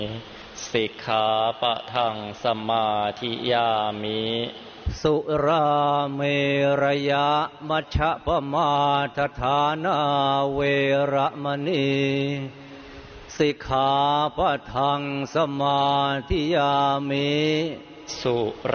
สิกขาปะทังสมาธิยามิสุราเมรยะมัชฌะปมาทฐานาเวระมณีสิกขาปะทังสมาธิยามิสุ